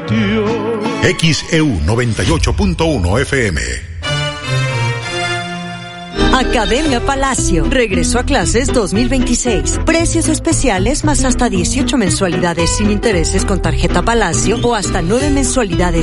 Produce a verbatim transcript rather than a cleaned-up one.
prometió. X E U noventa y ocho punto uno F M. Academia Palacio regresó a clases dos mil veintiséis. Precios especiales más hasta dieciocho mensualidades sin intereses con tarjeta Palacio o hasta nueve mensualidades